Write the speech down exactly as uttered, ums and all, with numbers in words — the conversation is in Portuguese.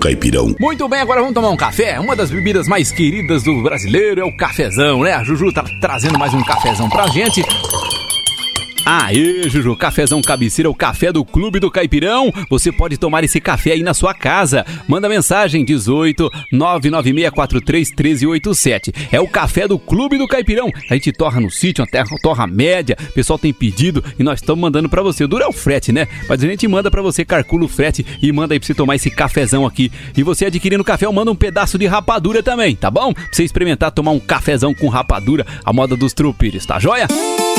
Caipirão. Muito bem, agora vamos tomar um café. Uma das bebidas mais queridas do brasileiro é o cafezão, né? A Juju tá trazendo mais um cafezão pra gente. Aê, Juju, cafezão cabeceira, o café do Clube do Caipirão. Você pode tomar esse café aí na sua casa. Manda mensagem dezoito, nove nove seis quatro três, um três oito sete. É o café do Clube do Caipirão. A gente torra no sítio, uma terra, torra média. O pessoal tem pedido e nós estamos mandando pra você. O duro é o frete, né? Mas a gente manda pra você, calcula o frete e manda aí pra você tomar esse cafezão aqui. E você adquirindo café, eu mando um pedaço de rapadura também, tá bom? Pra você experimentar tomar um cafezão com rapadura, a moda dos tropeiros, tá joia?